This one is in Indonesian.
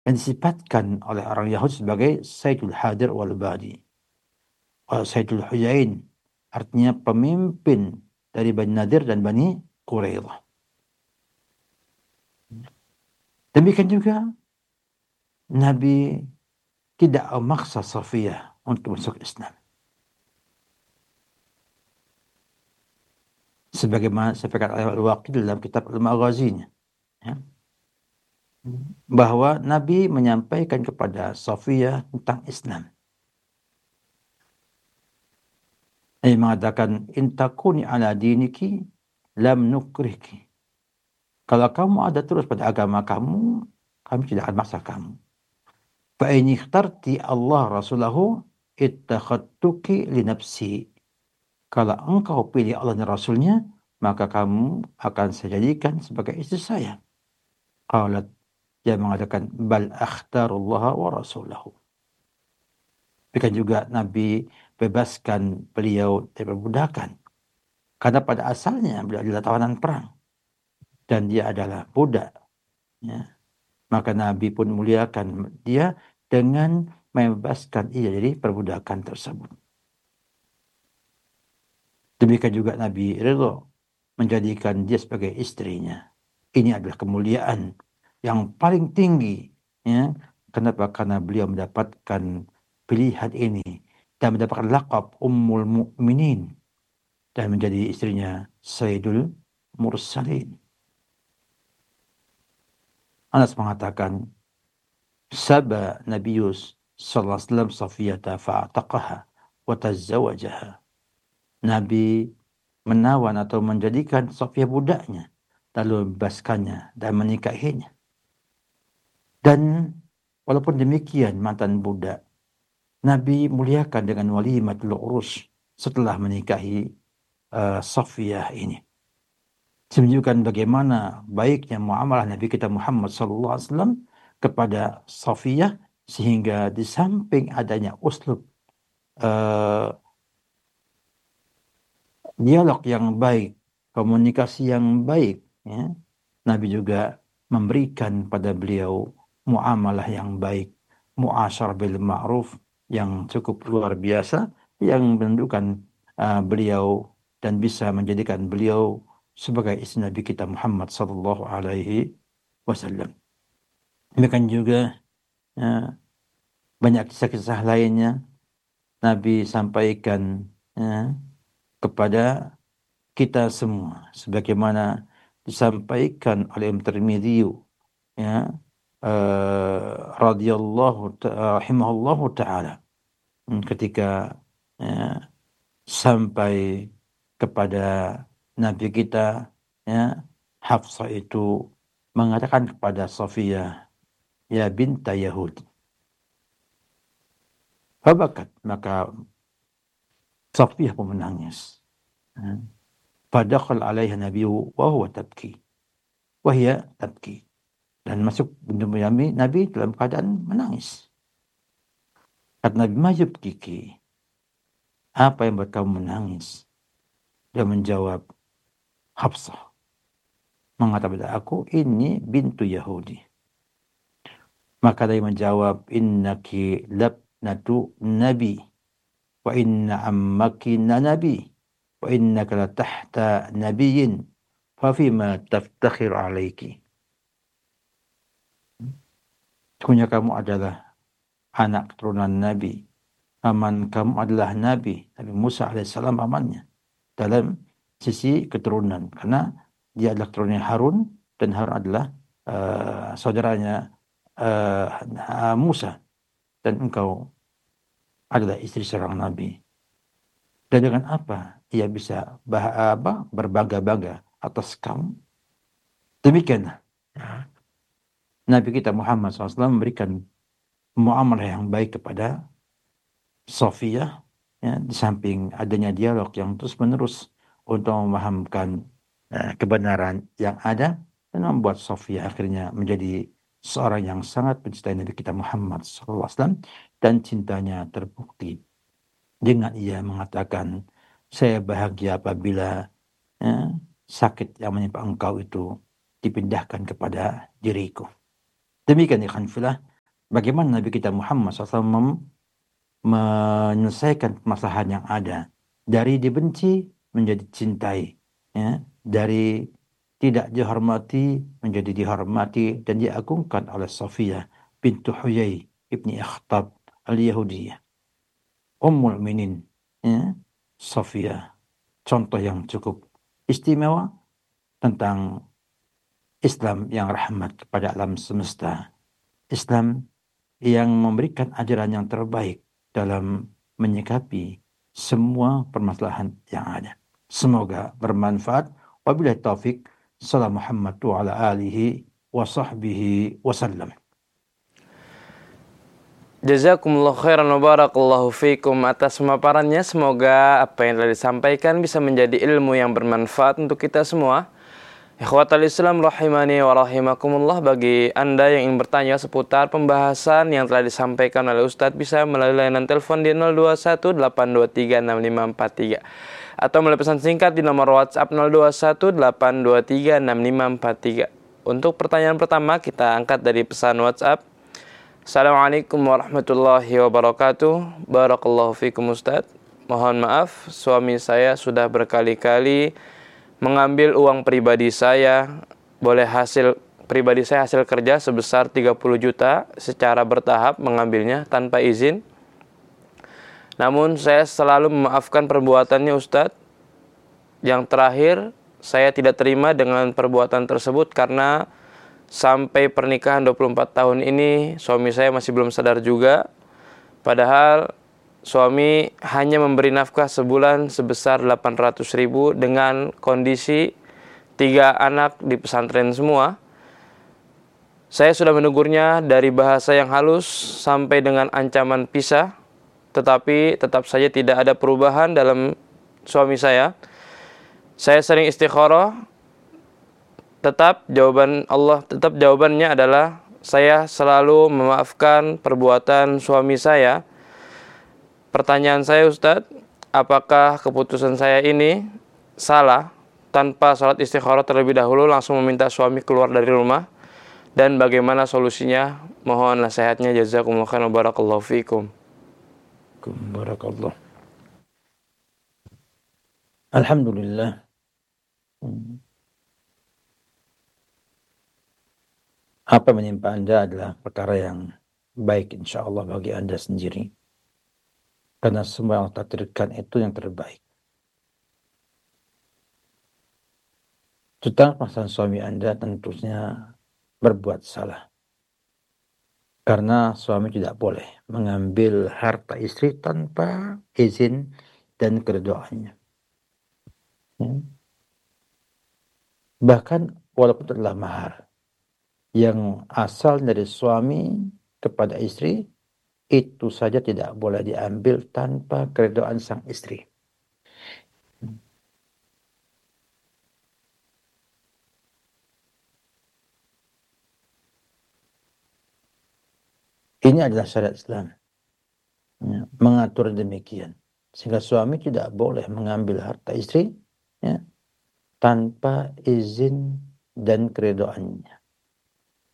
yang disifatkan oleh orang Yahudi sebagai Sayyidul Hadir wal Badi. Sayyidul Hujain, artinya pemimpin dari Bani Nadir dan Bani Quraidah. Demikian juga Nabi tidak memaksa Safiyah untuk masuk Islam. Sebagaimana sampaikan oleh Al-Waqidi dalam kitab Al-Maghazinya, ya, bahwa Nabi menyampaikan kepada Safiyah tentang Islam. Nabi mengatakan, in takuni ala diniki lam nukriki. Kalau kamu ada terus pada agama kamu, kami tidak akan maksa kamu. Fa in ikhtarti Allah rasulahu ittakhadtuki li nafsi. Kalau engkau pilih Allah dan Rasulnya, maka kamu akan saya jadikan sebagai istri saya. Qalat, dia mengatakan, bal akhtarullah wa rasulahu. Demikian juga Nabi bebaskan beliau dari perbudakan. Karena pada asalnya beliau adalah tawanan perang. Dan dia adalah budak. Ya. Maka Nabi pun muliakan dia dengan membebaskan ia dari perbudakan tersebut. Demikian juga Nabi ridho menjadikan dia sebagai istrinya. Ini adalah kemuliaan yang paling tinggi. Ya. Kenapa? Karena beliau mendapatkan pilihan ini dan mendapatkan laqab Ummul Mukminin dan menjadi istrinya Sayyidul Mursalin. Anas mengatakan, Saba Nabius sallallahu alaihi wasallam Safiyata fa'ataqaha wa tazzawajaha. Nabi menawan atau menjadikan Safiyah budaknya, lalu membebaskannya dan menikahinya. Dan walaupun demikian mantan budak, Nabi muliakan dengan walimatul urus setelah menikahi Safiyah ini. Menunjukkan bagaimana baiknya muamalah Nabi kita Muhammad SAW kepada Safiyah, sehingga di samping adanya uslub dialog yang baik, komunikasi yang baik, ya, Nabi juga memberikan pada beliau muamalah yang baik, muasyarah bil ma'ruf yang cukup luar biasa, yang menentukan beliau dan bisa menjadikan beliau sebagai istri Nabi kita Muhammad sallallahu alaihi wasallam. Demikian juga banyak kisah-kisah lainnya Nabi sampaikan kepada kita semua sebagaimana disampaikan oleh Imam Tirmidzi, ya, rahimahullahu taala, ketika sampai kepada Nabi kita, ya, Hafsah itu mengatakan kepada Safiyah, ya binta Yahudi. Fabakat, maka Safiyah pun menangis. Fadakhal alaiha nabiyyu wa huwa tabki. Wa hiya tabki. Dan masuk Nabi dalam keadaan menangis. Kata Nabi, ma yubkiki. Apa yang buat kamu menangis? Dia menjawab, Hafsah mengatakan kepada aku, ini bintu Yahudi. Maka dia menjawab, innaki labnatu nabi wa inna ammaki nabi wa innaka la tahta nabiyyin fa fima taftakhir alaiki. Sesungguhnya kamu adalah anak keturunan Nabi. Paman kamu adalah Nabi Musa alaihissalam, pamannya dalam sisi keturunan, karena dia adalah keturunan Harun dan Harun adalah saudaranya Musa, dan engkau adalah istri seorang Nabi. Dan dengan apa ia bisa berbangga-bangga atas kamu? Demikianlah Nabi kita Muhammad SAW memberikan muamalah yang baik kepada Safiyah, ya, di samping adanya dialog yang terus-menerus untuk memahamkan kebenaran yang ada dan membuat Safiyah akhirnya menjadi seorang yang sangat mencintai Nabi kita Muhammad SAW, dan cintanya terbukti dengan ia mengatakan, saya bahagia apabila sakit yang menimpa engkau itu dipindahkan kepada diriku. Demikian ikhwan fillah bagaimana Nabi kita Muhammad SAW menyelesaikan permasalahan yang ada, dari dibenci menjadi cintai, ya, dari tidak dihormati menjadi dihormati dan diagungkan oleh Safiyah bintu Huyai ibni Akhtab al-Yahudiyah, Ummul Minin, ya, Safiyah, contoh yang cukup istimewa tentang Islam yang rahmat kepada alam semesta, Islam yang memberikan ajaran yang terbaik dalam menyikapi semua permasalahan yang ada. Semoga bermanfaat. Wabillahi taufik. Salam Muhammad wa ala alihi wa sahbihi wasallam. Jazakumullah khairan wa barakallahu fikum atas pemaparannya. Semoga apa yang telah disampaikan bisa menjadi ilmu yang bermanfaat untuk kita semua. Ikhwatal Islam rahimani wa rahimakumullah, bagi Anda yang ingin bertanya seputar pembahasan yang telah disampaikan oleh Ustadz, bisa melalui layanan telepon di 0218236543 atau melalui pesan singkat di nomor WhatsApp 0218236543. Untuk pertanyaan pertama kita angkat dari pesan WhatsApp. Assalamualaikum warahmatullahi wabarakatuh. Barakallahu fikum Ustadz. Mohon maaf, suami saya sudah berkali-kali mengambil uang pribadi saya, pribadi saya hasil kerja sebesar 30 juta secara bertahap mengambilnya tanpa izin. Namun saya selalu memaafkan perbuatannya Ustadz. Yang terakhir, saya tidak terima dengan perbuatan tersebut karena sampai pernikahan 24 tahun ini suami saya masih belum sadar juga. Padahal suami hanya memberi nafkah sebulan sebesar 800.000 dengan kondisi 3 anak di pesantren semua. Saya sudah menegurnya dari bahasa yang halus sampai dengan ancaman pisah, tetapi tetap saja tidak ada perubahan dalam suami saya. Saya sering istikharah, tetap jawabannya adalah saya selalu memaafkan perbuatan suami saya. Pertanyaan saya Ustadz, apakah keputusan saya ini salah tanpa sholat istikharah terlebih dahulu langsung meminta suami keluar dari rumah? Dan bagaimana solusinya? Mohon nasihatnya. Jazakumullah khairan wa barakallahu fikum. Barakallah. Alhamdulillah. Apa menimpa Anda adalah perkara yang baik insya Allah bagi Anda sendiri. Karena semua yang takdirkan itu yang terbaik. Tentang pasangan suami Anda tentunya berbuat salah. Karena suami tidak boleh mengambil harta istri tanpa izin dan keredoannya. Bahkan walaupun itu adalah mahar yang asal dari suami kepada istri, itu saja tidak boleh diambil tanpa keridhaan sang istri. Ini adalah syariat Islam, ya, mengatur demikian. Sehingga suami tidak boleh mengambil harta istri, ya, tanpa izin dan keridhaannya.